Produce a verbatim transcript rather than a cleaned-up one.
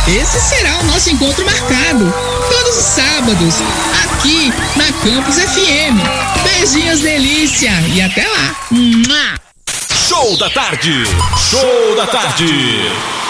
esse será o nosso encontro marcado, todos os sábados, aqui na Campus F M. Beijinhos, delícia, e até lá. Show da tarde, show da tarde.